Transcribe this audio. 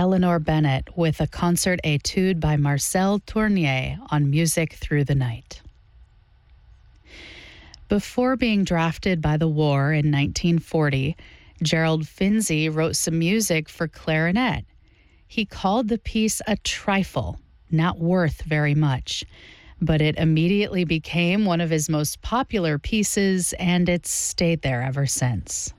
Eleanor Bennett with a concert étude by Marcel Tournier on Music Through the Night. Before being drafted by the war in 1940, Gerald Finzi wrote some music for clarinet. He called the piece a trifle, not worth very much, but it immediately became one of his most popular pieces, and it's stayed there ever since.